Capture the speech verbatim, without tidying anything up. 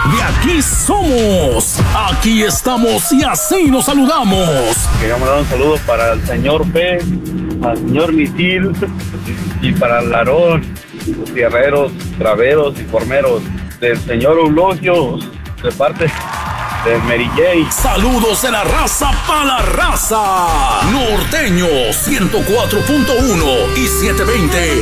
De aquí somos, aquí estamos y así nos saludamos. Quería mandar un saludo para el señor P, al señor Misil y para el Larón, los tierreros, traveros y formeros, del señor Eulogio, de parte de Mary J. Saludos de la raza para la raza. Norteño ciento cuatro punto uno y setecientos veinte